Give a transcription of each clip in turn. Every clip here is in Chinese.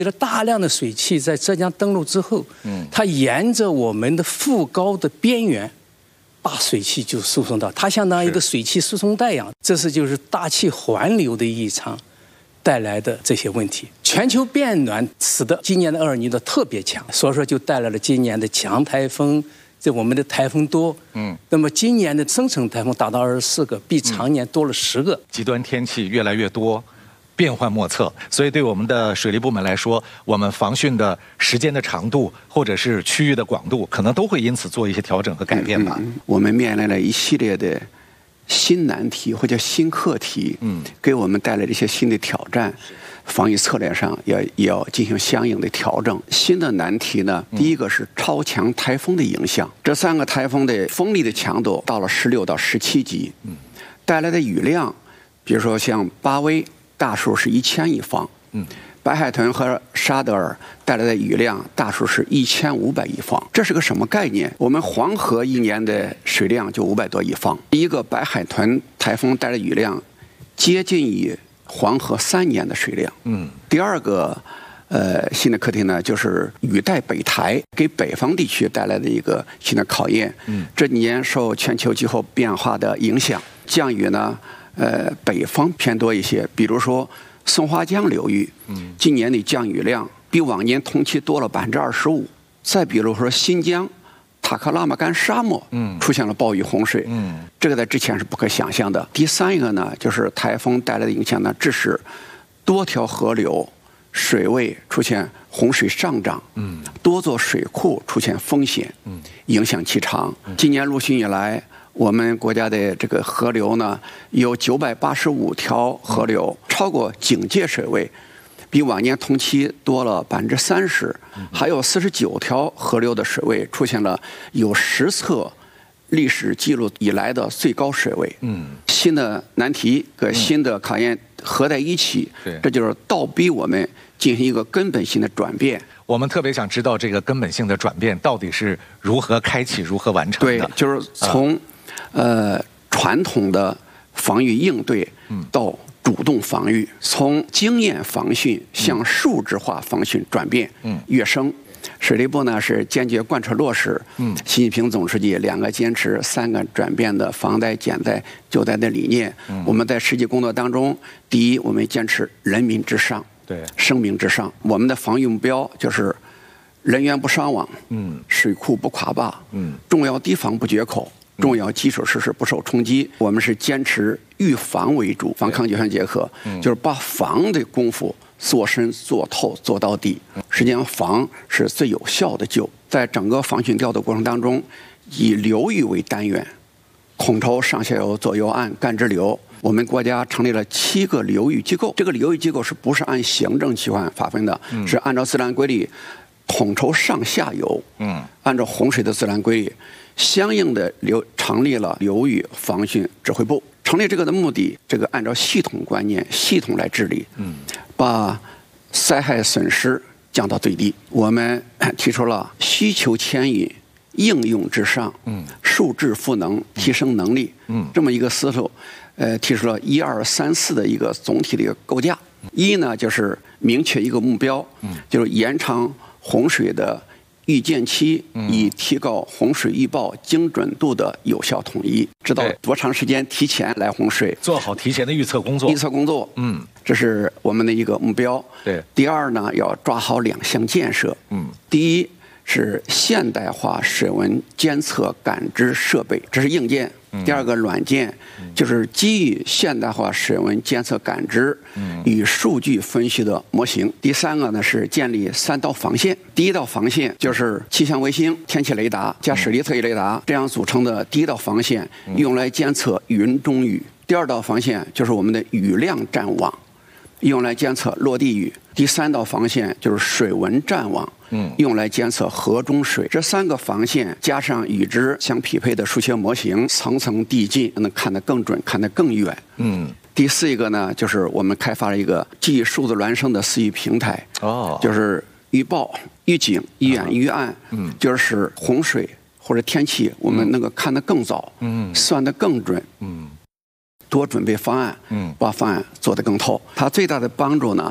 大量的水汽在浙江登陆之后，它沿着我们的副高的边缘，把水汽就输送到，它相当于一个水汽输送带一样。这是就是大气环流的异常带来的这些问题。全球变暖使得今年的厄尔尼诺特别强，所以说就带来了今年的强台风，这我们的台风多。那么今年的深层台风达到24个，比常年多了10个。 极端天气越来越多，变幻莫测，所以对我们的水利部门来说，我们防汛的时间的长度或者是区域的广度，可能都会因此做一些调整和改变吧。 我们面临了一系列的新难题或者新课题，给我们带来了一些新的挑战，防御策略上也要进行相应的调整。新的难题呢，第一个是超强台风的影响，这3个台风的风力的强度到了16到17级，带来的雨量，比如说像巴威。大数是1000亿方，白海豚和沙德尔带来的雨量大数是1500亿方，这是个什么概念？我们黄河一年的水量就500多亿方，第一个白海豚台风带来的雨量接近于黄河3年的水量。第二个新的课题呢，就是雨带北抬给北方地区带来的一个新的考验。这几年受全球气候变化的影响，降雨呢。北方偏多一些，比如说松花江流域，今年的降雨量比往年同期多了25%。再比如说新疆塔克拉玛干沙漠，出现了暴雨洪水，这个在之前是不可想象的。第三一个呢，就是台风带来的影响呢，致使多条河流水位出现洪水上涨，多座水库出现风险，影响其长。今年入汛以来。我们国家的这个河流呢，有985条河流超过警戒水位，比往年同期多了30%，还有49条河流的水位出现了有实测历史记录以来的最高水位。新的难题和新的考验合在一起，这就是倒逼我们进行一个根本性的转变。 我们特别想知道这个根本性的转变到底是如何开启、如何完成的？ 对，就是从传统的防御应对到主动防御，从经验防汛向数字化防汛转变跃升。水利部呢是坚决贯彻落实习近平总书记2个坚持3个转变的防灾减灾救灾的理念。我们在实际工作当中，第一，我们坚持人民至上，生命至上。我们的防御目标就是人员不伤亡，水库不垮坝，重要堤防不决口。重要基础设施不受冲击，我们是坚持预防为主，防抗救援结合，就是把防的功夫做深做透做到底。实际上，防是最有效的救。在整个防汛调度过程当中，以流域为单元，统筹上下游、左右岸、干支流。我们国家成立了7个流域机构，这个流域机构是不是按行政机关划分的？是按照自然规律统筹上下游，按照洪水的自然规律。相应的成立了流域防汛指挥部。成立这个的目的，这个按照系统观念、系统来治理，把灾害损失降到最低。我们提出了需求牵引、应用至上、数字赋能、提升能力，这么一个思路，提出了1、2、3、4的一个总体的一个构架。一呢，就是明确一个目标，就是延长洪水的预见期，以提高洪水预报精准度的有效统一，知道多长时间提前来洪水， 做好提前的预测工作。 这是我们的一个目标。第二呢，要抓好2项建设。第一是现代化水文监测感知设备，这是硬件。第二个软件就是基于现代化水文监测感知与数据分析的模型。第三个呢是建立3道防线。第一道防线就是气象卫星、天气雷达加水利特异雷达这样组成的第一道防线，用来监测云中雨。第二道防线就是我们的雨量战网，用来监测落地雨。第3道防线就是水文战网，用来监测河中水。这3个防线加上与之相匹配的数学模型，层层递进，能看得更准，看得更远。第4一个呢，就是我们开发了一个基于数字孪生的4域平台，就是预报、预警、预演、预案，就是使洪水或者天气我们能够看得更早，算得更准，多准备方案，把方案做得更透。它最大的帮助呢，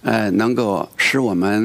能够使我们